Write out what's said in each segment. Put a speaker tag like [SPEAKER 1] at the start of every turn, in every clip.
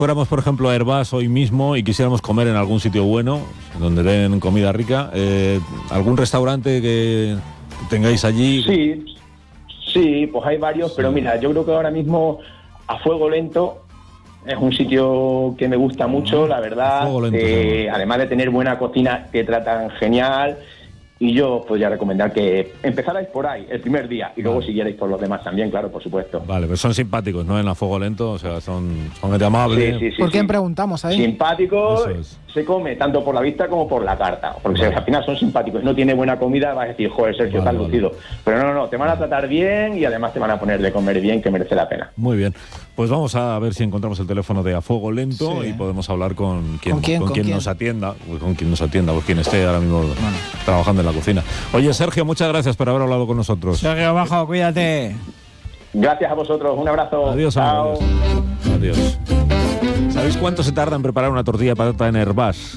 [SPEAKER 1] fuéramos, por ejemplo, a Hervás hoy mismo y quisiéramos comer en algún sitio bueno, donde den comida rica, ¿algún restaurante que tengáis allí?
[SPEAKER 2] Sí, pues hay varios, pero mira, yo creo que ahora mismo A Fuego Lento es un sitio que me gusta mucho, la verdad. Además de tener buena cocina, te tratan genial. Y yo podría recomendar que empezarais por ahí el primer día y luego siguierais por los demás también, claro, por supuesto.
[SPEAKER 1] Vale, pero son simpáticos, ¿no? En A Fuego Lento, o sea, son gente amable.
[SPEAKER 2] Sí.
[SPEAKER 3] ¿Por quién preguntamos ahí?
[SPEAKER 2] Simpáticos, se come tanto por la vista como por la carta, porque si al final son simpáticos, no tiene buena comida, vas a decir, joder, Sergio, estás lucido. Pero no, te van a tratar bien y además te van a poner de comer bien, que merece la pena.
[SPEAKER 1] Muy bien, pues vamos a ver si encontramos el teléfono de A Fuego Lento y podemos hablar con quien nos atienda, pues quien esté ahora mismo trabajando en la cocina. Oye, Sergio, muchas gracias por haber hablado con nosotros.
[SPEAKER 3] Sergio, abajo, cuídate.
[SPEAKER 2] Gracias a vosotros, un abrazo.
[SPEAKER 1] Adiós. Adiós. ¿Sabéis cuánto se tarda en preparar una tortilla de patata en Hervás?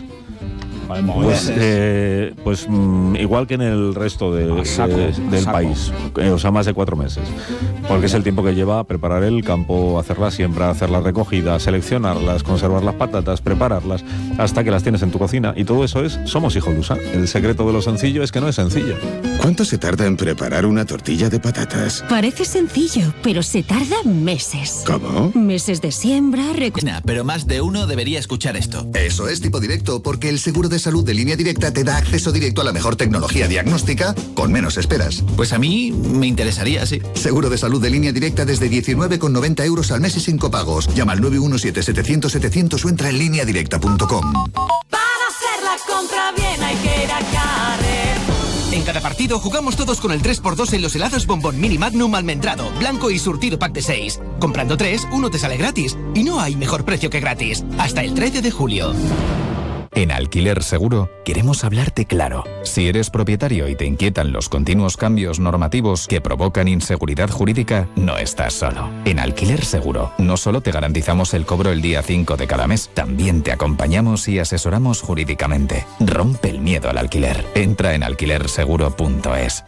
[SPEAKER 1] Pues igual que en el resto del país, o sea, más de 4 meses, porque es el tiempo que lleva preparar el campo, hacer la siembra, hacer la recogida, seleccionarlas, conservar las patatas, prepararlas, hasta que las tienes en tu cocina. Y todo eso es Somos Hijolusa. El secreto de lo sencillo es que no es sencillo.
[SPEAKER 4] ¿Cuánto se tarda en preparar una tortilla de patatas?
[SPEAKER 5] Parece sencillo, pero se tarda meses.
[SPEAKER 4] ¿Cómo?
[SPEAKER 5] Meses de siembra,
[SPEAKER 6] pero más de uno debería escuchar esto.
[SPEAKER 7] Eso es Tipo Directo, porque el seguro de salud de Línea Directa te da acceso directo a la mejor tecnología diagnóstica con menos esperas.
[SPEAKER 6] Pues a mí me interesaría, sí.
[SPEAKER 7] Seguro de salud de Línea Directa desde 19,90 € al mes y sin copagos. Llama al 917-700-700 o entra en lineadirecta.com.
[SPEAKER 8] Para hacer la compra bien hay que ir a Carrefour.
[SPEAKER 9] En cada partido jugamos todos con el 3x2 en los helados Bombón Mini Magnum almendrado, blanco y surtido pack de 6. Comprando 3, uno te sale gratis. Y no hay mejor precio que gratis. Hasta el 13 de julio.
[SPEAKER 10] En Alquiler Seguro queremos hablarte claro. Si eres propietario y te inquietan los continuos cambios normativos que provocan inseguridad jurídica, no estás solo. En Alquiler Seguro no solo te garantizamos el cobro el día 5 de cada mes, también te acompañamos y asesoramos jurídicamente. Rompe el miedo al alquiler. Entra en alquilerseguro.es.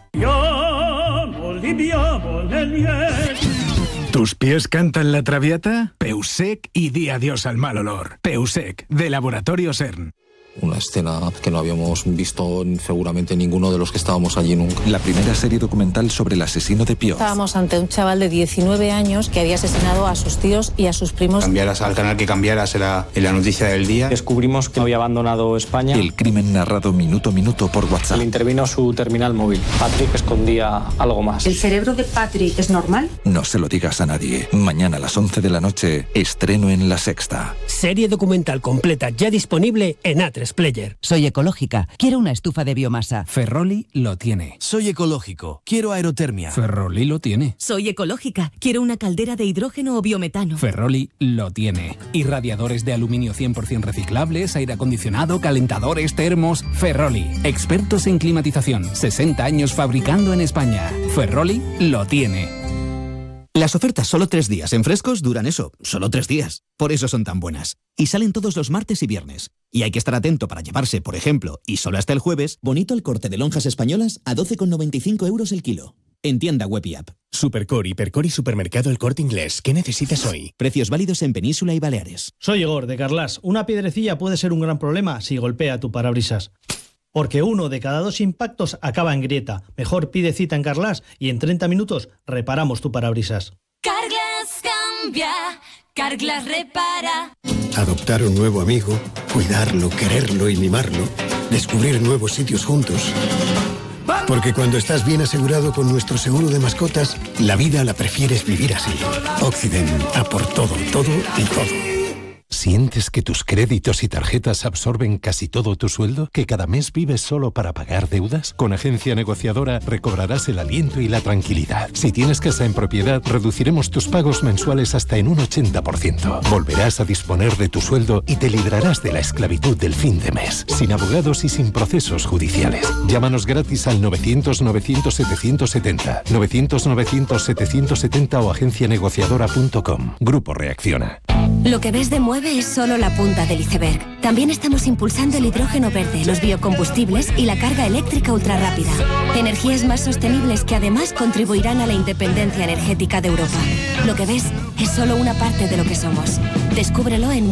[SPEAKER 11] ¿Tus pies cantan la Traviata? Peusec y di adiós al mal olor. Peusec, de Laboratorio CERN.
[SPEAKER 12] Una escena que no habíamos visto seguramente ninguno de los que estábamos allí nunca.
[SPEAKER 13] La primera serie documental sobre el asesino de Pioz.
[SPEAKER 14] Estábamos ante un chaval de 19 años que había asesinado a sus tíos y a sus primos.
[SPEAKER 15] Cambiaras al canal que cambiaras en la noticia del día.
[SPEAKER 16] Descubrimos que había abandonado España.
[SPEAKER 13] El crimen narrado minuto a minuto por WhatsApp.
[SPEAKER 16] Le intervino su terminal móvil. Patrick escondía algo más.
[SPEAKER 17] ¿El cerebro de Patrick es normal?
[SPEAKER 13] No se lo digas a nadie. Mañana a las 11 de la noche, estreno en La Sexta.
[SPEAKER 18] Serie documental completa ya disponible en A3 Player.
[SPEAKER 19] Soy ecológica, quiero una estufa de biomasa.
[SPEAKER 20] Ferroli lo tiene.
[SPEAKER 5] Soy ecológico, quiero aerotermia.
[SPEAKER 20] Ferroli lo tiene.
[SPEAKER 2] Soy ecológica, quiero una caldera de hidrógeno o biometano.
[SPEAKER 20] Ferroli lo tiene. Irradiadores de aluminio 100% reciclables, aire acondicionado, calentadores, termos. Ferroli, expertos en climatización, 60 años fabricando en España. Ferroli lo tiene.
[SPEAKER 3] Las ofertas solo 3 días en Frescos duran eso, solo 3 días. Por eso son tan buenas. Y salen todos los martes y viernes. Y hay que estar atento para llevarse, por ejemplo, y solo hasta el jueves, bonito el corte de lonjas españolas a 12,95 € el kilo. En tienda web y app.
[SPEAKER 10] Supercor, Hipercor y Supermercado El Corte Inglés. ¿Qué necesitas hoy?
[SPEAKER 3] Precios válidos en Península y Baleares.
[SPEAKER 6] Soy Igor, de Carlas. Una piedrecilla puede ser un gran problema si golpea tu parabrisas. Porque 1 de cada 2 impactos acaba en grieta. Mejor pide cita en Carlas y en 30 minutos reparamos tu parabrisas.
[SPEAKER 8] Carglass cambia, Carglass repara.
[SPEAKER 4] Adoptar un nuevo amigo, cuidarlo, quererlo y mimarlo. Descubrir nuevos sitios juntos. Porque cuando estás bien asegurado con nuestro seguro de mascotas, la vida la prefieres vivir así. Occident, a por todo, todo y todo.
[SPEAKER 16] ¿Sientes que tus créditos y tarjetas absorben casi todo tu sueldo? ¿Que cada mes vives solo para pagar deudas? Con Agencia Negociadora recobrarás el aliento y la tranquilidad. Si tienes casa en propiedad, reduciremos tus pagos mensuales hasta en un 80%. Volverás a disponer de tu sueldo y te librarás de la esclavitud del fin de mes, sin abogados y sin procesos judiciales. Llámanos gratis al 900-900-770, 900-900-770 o agencianegociadora.com. Grupo Reacciona.
[SPEAKER 5] Lo que ves de Mueve es solo la punta del iceberg. También estamos impulsando el hidrógeno verde, los biocombustibles y la carga eléctrica ultrarrápida. Energías más sostenibles que además contribuirán a la independencia energética de Europa. Lo que ves es solo una parte de lo que somos. Descúbrelo en